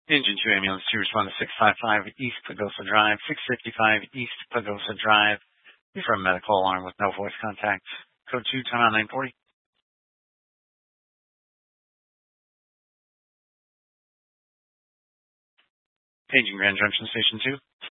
Engine 2 ambulance to respond to 655 East Pagosa Drive, 655 East Pagosa Drive. Before a medical alarm with no voice contact. Code 2, timeout 940. Paging Grand Junction Station 2.